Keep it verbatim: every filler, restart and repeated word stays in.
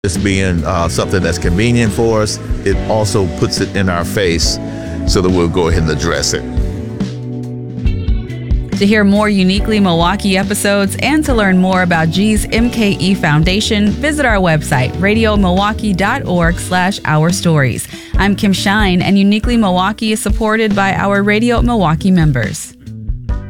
This being uh, something that's convenient for us, it also puts it in our face so that we'll go ahead and address it. To hear more Uniquely Milwaukee episodes and to learn more about G's M K E Foundation, visit our website, radio milwaukee dot org slash our stories. I'm Kim Shine, and Uniquely Milwaukee is supported by our Radio Milwaukee members.